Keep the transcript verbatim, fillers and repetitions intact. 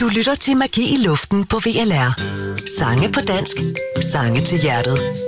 Du lytter til Magi i Luften på V L R. Sange på dansk. Sange til hjertet.